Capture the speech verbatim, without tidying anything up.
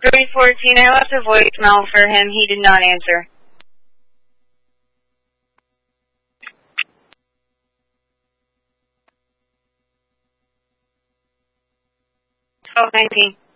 Grade fourteen, I left a voicemail for him. He did not answer. twelve nineteen.